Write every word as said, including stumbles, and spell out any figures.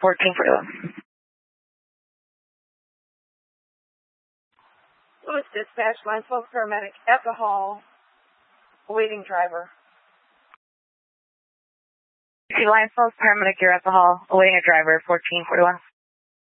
fourteen forty-one. Lewis Dispatch, line twelve paramedic at the hall, awaiting driver. Line twelve paramedic, you're at the hall, awaiting a driver, fourteen forty-one.